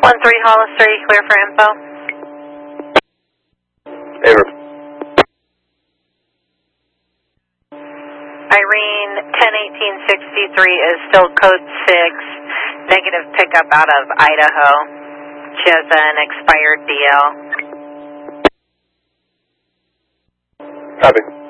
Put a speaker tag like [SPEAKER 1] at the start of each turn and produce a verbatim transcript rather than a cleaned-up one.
[SPEAKER 1] one three Hollister, you clear for info?
[SPEAKER 2] Over.
[SPEAKER 1] Irene, ten eighteen sixty-three is still code six, negative pickup out of Idaho. She has an expired D L.
[SPEAKER 2] Copy.